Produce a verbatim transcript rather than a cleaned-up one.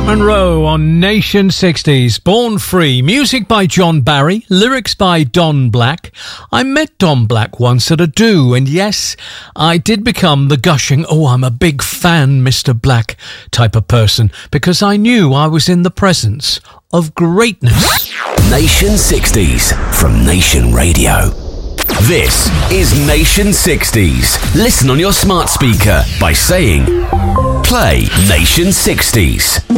Monroe on Nation sixties. Born Free. Music by John Barry. Lyrics by Don Black. I met Don Black once at a do, and yes, I did become the gushing, oh, I'm a big fan, Mister Black type of person, because I knew I was in the presence of greatness. Nation sixties from Nation Radio. This is Nation sixties. Listen on your smart speaker by saying, play Nation sixties.